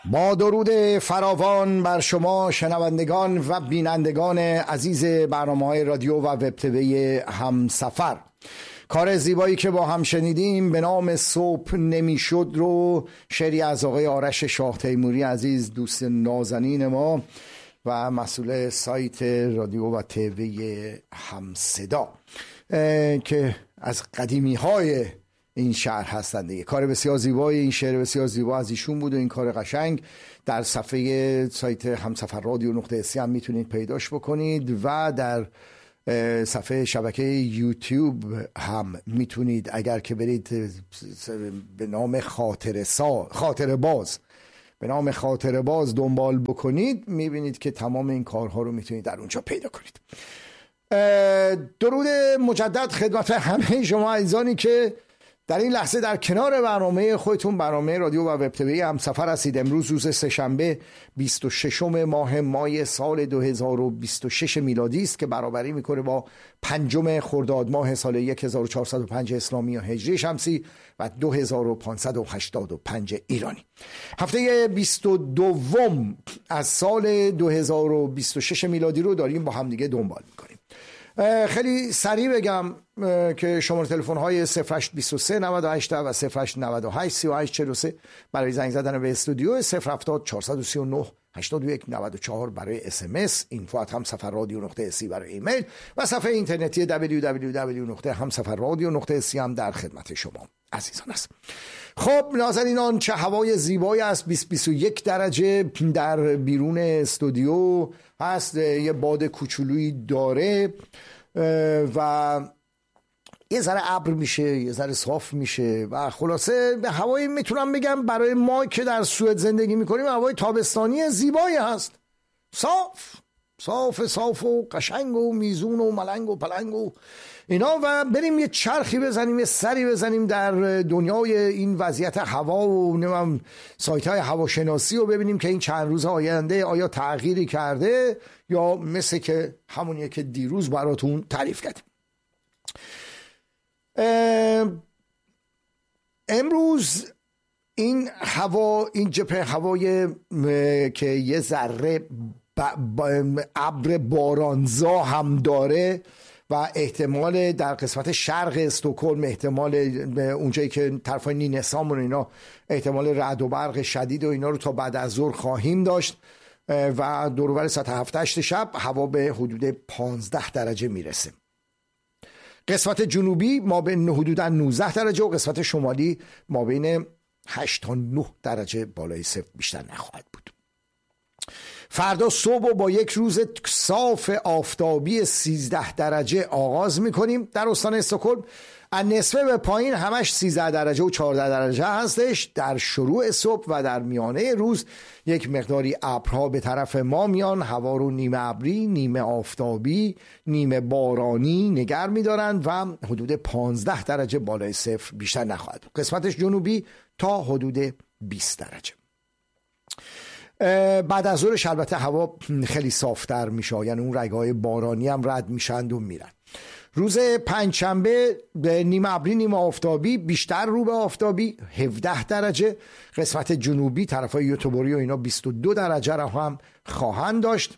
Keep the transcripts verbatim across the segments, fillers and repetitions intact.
با درود فراوان بر شما شنوندگان و بینندگان عزیز برنامه‌های رادیو و وب تیوی همسفر. کار زیبایی که با هم شنیدیم به نام صبح نمیشد رو شعری از آقای آرش شاه تیموری عزیز، دوست نازنین ما و مسئول سایت رادیو و تیوی همصدا که از قدیمی های این شهر هستند دیگه. کار بسیار زیبای، این شعر بسیار زیبا از ایشون بود و این کار قشنگ در صفحه سایت همسفر رادیو نقطه سی هم میتونید پیداش بکنید و در صفحه شبکه یوتیوب هم میتونید، اگر که برید به نام خاطر سا خاطر باز به نام خاطر باز دنبال بکنید، میبینید که تمام این کارها رو میتونید در اونجا پیدا کنید. درود مجدد خدمت همه شما عزیزانی که در این لحظه در کنار برنامه خودتون، برنامه رادیو و وب تیوی همسفر هستید. امروز روز سه‌شنبه بیست و ششم ماه مای سال دو هزار و بیست و شش میلادی است که برابری میکنه با پنجم خرداد ماه سال هزار و چهارصد و پنج اسلامی و هجری شمسی و دو هزار و پانصد و هشتاد و پنج ایرانی. هفته بیست و دو از سال دو هزار و بیست و شش میلادی رو داریم با هم دیگه دنبال میکنیم. خیلی سریع بگم که شماره تلفن های صفر هشت دو سه نود و هشت و صفر هشت نود و هشت سی و هشت چهل و سه برای زنگ زدن به استودیو، صفر هفتاد چهارصد و سی و نه هشتاد و یک نود و چهار برای اس ام اس، اینفو ات همسفر رادیو نقطه سی برای ایمیل و صفحه اینترنتی دبلیو دبلیو دبلیو نقطه همسفر رادیو نقطه سی هم در خدمت شما عزیزان است. خب نازنینان، چه هوای زیبایی است. بیست بیست و یک درجه در بیرون استودیو هست، یه باد کوچولویی داره و یه ذره ابر میشه، یه ذره صاف میشه و خلاصه به هوایی میتونم بگم برای ما که در سوئد زندگی میکنیم هوای تابستانی زیبایی هست. صاف صاف صاف و قشنگ و میزون و ملنگ و پلنگ و اینا و بریم یه چرخی بزنیم، یه سری بزنیم در دنیای این وضعیت هوا و نمیم سایت های هواشناسی و ببینیم که این چند روز آینده آیا تغییری کرده یا مثل که همونیه که دیروز براتون تعریف کردیم. امروز این هوا، این جبهه هوای که یه ذره ابر بارانزا هم داره و احتمال در قسمت شرق استکهلم، احتمال اونجایی که طرفای نینسان و اینا احتمال رعد و برق شدید و اینا رو تا بعد از ظهر خواهیم داشت و دور و بر ساعت هفت هشت شب هوا به حدود پانزده درجه میرسه. قسمت جنوبی ما بین حدود نوزده درجه و قسمت شمالی ما بین هشت تا نه درجه بالای صفر بیشتر نخواهد بود. فردا صبح با یک روز صاف آفتابی سیزده درجه آغاز میکنیم در استان استکهلم. از نصفه به پایین همش سیزده درجه و چهارده درجه هستش. در شروع صبح و در میانه روز یک مقداری ابرها به طرف ما میان، هوا رو نیمه ابری، نیمه آفتابی، نیمه بارانی نگر میدارن و حدود پانزده درجه بالای صفر بیشتر نخواهد. قسمتش جنوبی تا حدود بیست درجه. بعد از ظهرش البته هوا خیلی صافتر میشه، یعنی اون رگ‌های بارانی هم رد میشن و میرن. روز پنجشنبه نیمه ابری نیمه آفتابی، بیشتر رو به آفتابی هفده درجه. قسمت جنوبی طرفای یوتوبوری و اینا بیست و دو درجه رو هم خواهند داشت.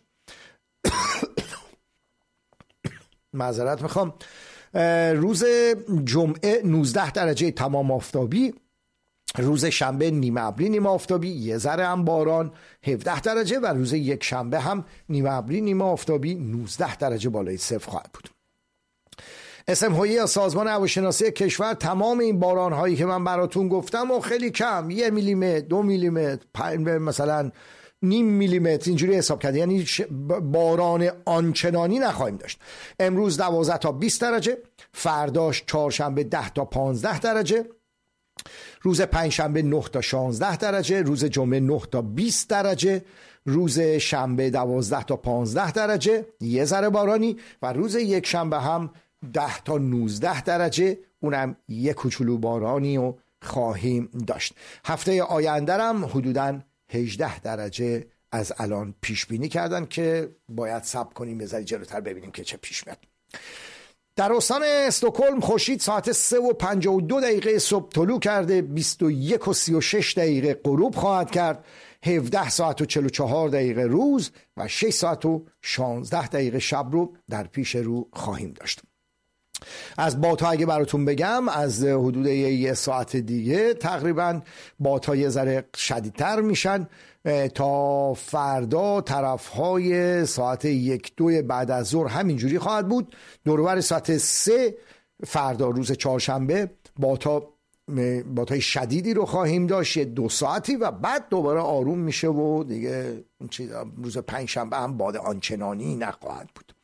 معذرت میخوام. روز جمعه نوزده درجه تمام آفتابی. روز شنبه نیمه ابری نیمه آفتابی، یه ذره هم باران هفده درجه و روز یک شنبه هم نیمه ابری نیمه آفتابی نوزده درجه بالای صفر خواهد بود. اسم هایی از سازمان هواشناسی کشور تمام این باران هایی که من براتون گفتم و خیلی کم، یه میلیمتر، دو میلیمتر، مثلا نیم میلیمتر اینجوری حساب کرده، یعنی باران آنچنانی نخواهیم داشت. امروز دوازده تا بیست درجه، فرداش چهارشنبه ده تا پانزده درجه، روز پنجشنبه نه تا شانزده درجه، روز جمعه نه تا بیست درجه، روز شنبه دوازده تا پانزده درجه یه ذره بارانی و روز یک شنبه هم ده تا نوزده درجه، اونم یک کوچولو بارانی و خواهیم داشت. هفته آینده هم حدوداً هجده درجه از الان پیش بینی کردن که باید صبر کنیم یه ذره جلوتر ببینیم که چه پیش میاد. در استان استکهلم خورشید ساعت سه و پنجاه و دو دقیقه صبح طلوع کرده، بیست و یک و سی و شش دقیقه غروب خواهد کرد، هفده ساعت و چهل و چهار دقیقه روز و شش ساعت و شانزده دقیقه شب رو در پیش رو خواهیم داشت. از بادها اگه براتون بگم، از حدود یه ساعت دیگه تقریبا بادها یه ذره شدیدتر میشن تا فردا طرفهای ساعت یک دو بعد از ظهر همینجوری خواهد بود. دورور ساعت سه فردا روز چهارشنبه بادها بادهای شدیدی رو خواهیم داشت دو ساعتی و بعد دوباره آروم میشه و دیگه روز پنجشنبه هم باد آنچنانی نخواهد بود.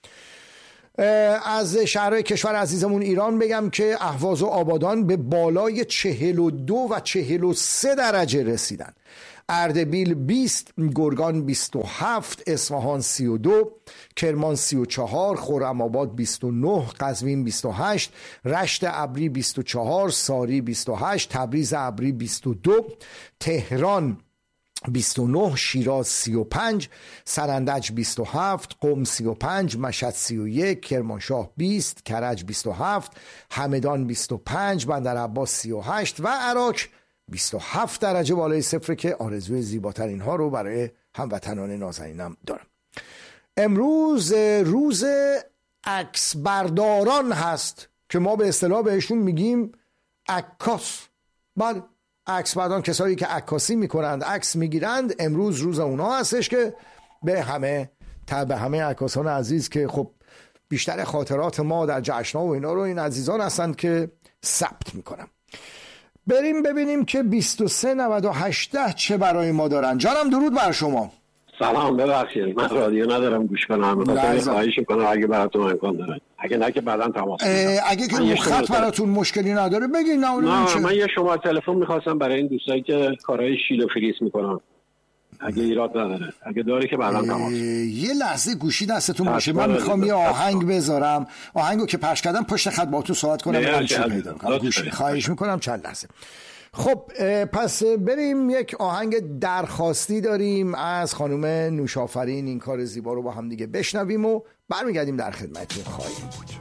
از شهرهای کشور عزیزمون ایران بگم که اهواز و آبادان به بالای چهل و دو و چهل و سه درجه رسیدن. اردبیل بیست، گرگان بیست و هفت، اصفهان سی و دو، کرمان سی و چهار، خرم‌آباد بیست و نه، قزوین بیست و هشت، رشت ابری بیست و چهار، ساری بیست و هشت، تبریز ابری بیست و دو، تهران بیست و نه، شیراز سی و پنج، سرندج بیست و هفت، قم سی و پنج، مشهد سی و یک، کرمانشاه بیست، کرج بیست و هفت، همدان بیست و پنج، بندرعباس سی و هشت و عراق بیست و هفت درجه بالای صفر که آرزوی زیباترین ها رو برای هموطنان نازنینم دارم. امروز روز عکس برداران هست که ما به اصطلاح بهشون میگیم عکاس. بله، عکس برداران، کسایی که عکاسی میکنند، عکس میگیرند، امروز روز اونا هستش که به همه به همه عکاسان عزیز که خب بیشتر خاطرات ما در جشن‌ها و اینا رو این عزیزان هستند که ثبت میکنن. بریم ببینیم که بیست و سه نود و هشت چه برای ما دارن. جانم درود بر شما. سلام، ببخشید من رادیو ندارم گوش کنم، خواهش میکنم اگه براتون امکان داره، اگه نه که بعداً تماس بگیرم. اگه که خط براتون مشکلی نداره بگین. نه نه من یه شماره تلفن میخواستم برای این دوستایی که کارهای شیل و فریز میکنن، اگه ایراد نداره، اگه داره که بعداً تماس. یه لحظه گوشی دستتون باشه، من میخوام یه آهنگ بذارم، آهنگو که پخش کردم پشت خط باهاتون صحبت کنم. گوشی خواهش میکنم چند لحظه. خب پس بریم یک آهنگ درخواستی داریم از خانم نوشافرین، این کار زیبا رو با هم دیگه بشنویم و برمیگردیم در خدمتتون خواهیم بود.